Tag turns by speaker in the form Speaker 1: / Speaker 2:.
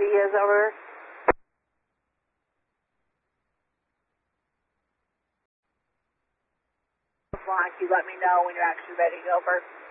Speaker 1: is over. Line, you let me know when you're actually ready, over.